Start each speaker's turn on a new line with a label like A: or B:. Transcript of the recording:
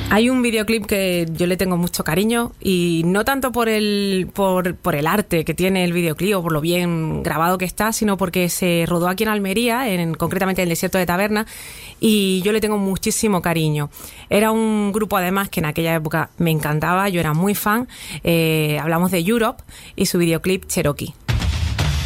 A: Hay un videoclip que yo le tengo mucho cariño y no tanto por el arte que tiene el videoclip o por lo bien grabado que está, sino porque se rodó aquí en Almería, concretamente en el desierto de Taberna, y yo le tengo muchísimo cariño. Era un grupo además que en aquella época me encantaba, yo era muy fan. Hablamos de Europe y su videoclip Cherokee.